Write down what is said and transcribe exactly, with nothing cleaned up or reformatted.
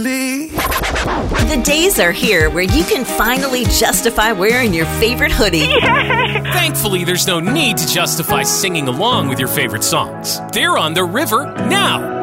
The days are here where you can finally justify wearing your favorite hoodie. Thankfully, there's no need to justify singing along with your favorite songs. They're on the river now.